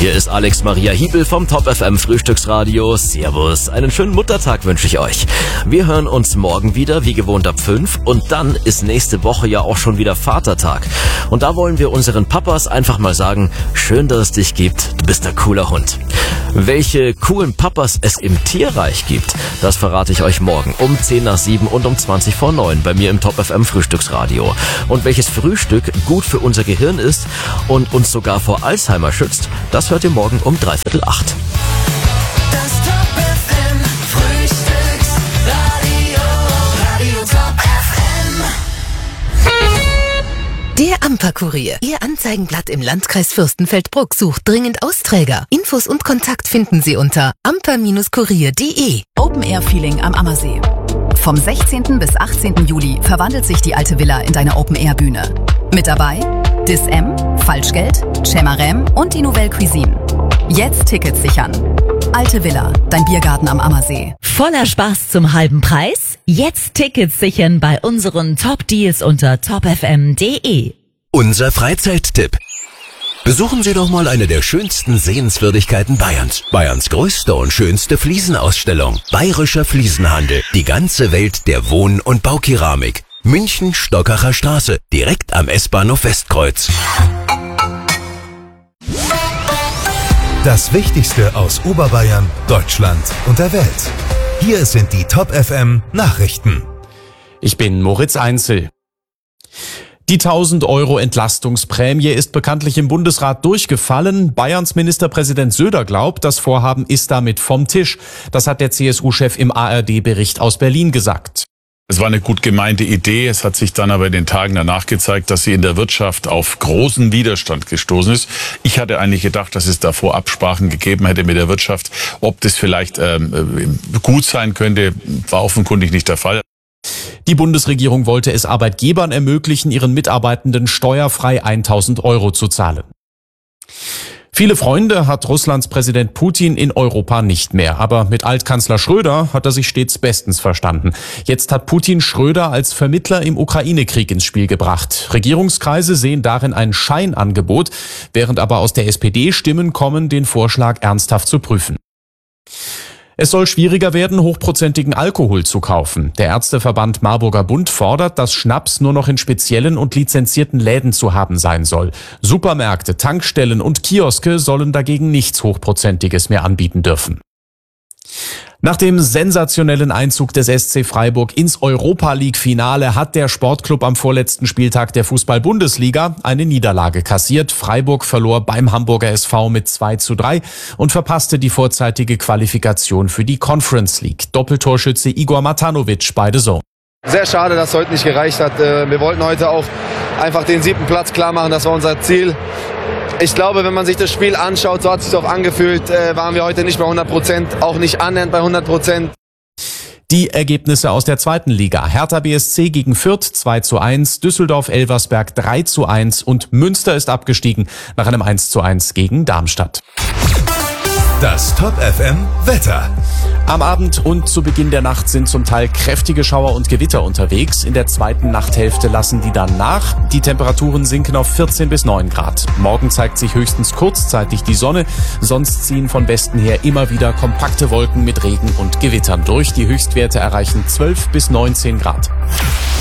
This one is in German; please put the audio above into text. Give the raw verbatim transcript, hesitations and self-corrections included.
Hier ist Alex Maria Hiebel vom Top F M Frühstücksradio. Servus, einen schönen Muttertag wünsche ich euch. Wir hören uns morgen wieder, wie gewohnt ab fünf. Und dann ist nächste Woche ja auch schon wieder Vatertag. Und da wollen wir unseren Papas einfach mal sagen, schön, dass es dich gibt, du bist ein cooler Hund. Welche coolen Papas es im Tierreich gibt, das verrate ich euch morgen um zehn nach sieben und um zwanzig vor neun bei mir im Top F M Frühstücksradio. Und welches Frühstück gut für unser Gehirn ist und uns sogar vor Alzheimer schützt, das hört ihr morgen um dreiviertel acht. Das Top F M Frühstücksradio, Radio Top F M. Der Amper-Kurier, Ihr Anzeigenblatt im Landkreis Fürstenfeldbruck, sucht dringend Austräger. Infos und Kontakt finden Sie unter amper Kurier punkt de. Open Air Feeling am Ammersee. Vom sechzehnten bis achtzehnten Juli verwandelt sich die alte Villa in deine Open Air Bühne. Mit dabei Dis M, Falschgeld, Chemarem und die Nouvelle Cuisine. Jetzt Tickets sichern. Alte Villa, dein Biergarten am Ammersee. Voller Spaß zum halben Preis? Jetzt Tickets sichern bei unseren Top-Deals unter top f m punkt de. Unser Freizeittipp. Besuchen Sie doch mal eine der schönsten Sehenswürdigkeiten Bayerns. Bayerns größte und schönste Fliesenausstellung. Bayerischer Fliesenhandel. Die ganze Welt der Wohn- und Baukeramik. München, Stockacher Straße. Direkt am S-Bahnhof Westkreuz. Das Wichtigste aus Oberbayern, Deutschland und der Welt. Hier sind die Top F M Nachrichten. Ich bin Moritz Einzel. Die tausend Euro Entlastungsprämie ist bekanntlich im Bundesrat durchgefallen. Bayerns Ministerpräsident Söder glaubt, das Vorhaben ist damit vom Tisch. Das hat der C S U-Chef im A R D-Bericht aus Berlin gesagt. Es war eine gut gemeinte Idee. Es hat sich dann aber in den Tagen danach gezeigt, dass sie in der Wirtschaft auf großen Widerstand gestoßen ist. Ich hatte eigentlich gedacht, dass es davor Absprachen gegeben hätte mit der Wirtschaft. Ob das vielleicht ähm, gut sein könnte, war offenkundig nicht der Fall. Die Bundesregierung wollte es Arbeitgebern ermöglichen, ihren Mitarbeitenden steuerfrei tausend Euro zu zahlen. Viele Freunde hat Russlands Präsident Putin in Europa nicht mehr. Aber mit Altkanzler Schröder hat er sich stets bestens verstanden. Jetzt hat Putin Schröder als Vermittler im Ukraine-Krieg ins Spiel gebracht. Regierungskreise sehen darin ein Scheinangebot, während aber aus der S P D Stimmen kommen, den Vorschlag ernsthaft zu prüfen. Es soll schwieriger werden, hochprozentigen Alkohol zu kaufen. Der Ärzteverband Marburger Bund fordert, dass Schnaps nur noch in speziellen und lizenzierten Läden zu haben sein soll. Supermärkte, Tankstellen und Kioske sollen dagegen nichts Hochprozentiges mehr anbieten dürfen. Nach dem sensationellen Einzug des S C Freiburg ins Europa-League-Finale hat der Sportclub am vorletzten Spieltag der Fußball-Bundesliga eine Niederlage kassiert. Freiburg verlor beim Hamburger S V mit zwei zu drei und verpasste die vorzeitige Qualifikation für die Conference League. Doppeltorschütze Igor Matanovic bei The Zone. Sehr schade, dass es heute nicht gereicht hat. Wir wollten heute auch einfach den siebten Platz klar machen, das war unser Ziel. Ich glaube, wenn man sich das Spiel anschaut, so hat es sich auch angefühlt, äh, waren wir heute nicht bei hundert Prozent, auch nicht annähernd bei hundert Prozent. Die Ergebnisse aus der zweiten Liga. Hertha B S C gegen Fürth zwei zu eins, Düsseldorf-Elversberg drei zu eins und Münster ist abgestiegen nach einem eins zu eins gegen Darmstadt. Das Top F M Wetter. Am Abend und zu Beginn der Nacht sind zum Teil kräftige Schauer und Gewitter unterwegs. In der zweiten Nachthälfte lassen die dann nach. Die Temperaturen sinken auf vierzehn bis neun Grad. Morgen zeigt sich höchstens kurzzeitig die Sonne. Sonst ziehen von Westen her immer wieder kompakte Wolken mit Regen und Gewittern durch. Die Höchstwerte erreichen zwölf bis neunzehn Grad.